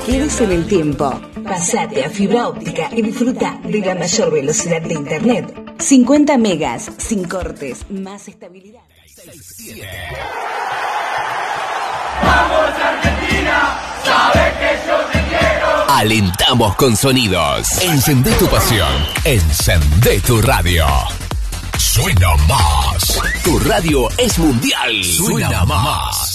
quedes en el tiempo. Pasate a fibra óptica y disfruta de la mayor velocidad de internet. 50 megas, sin cortes, más estabilidad. ¡Vamos Argentina! ¡Sabes que yo te quiero! Alentamos con sonidos. Encendé tu pasión. Encendé tu radio. Suena más. Tu radio es mundial. Suena más.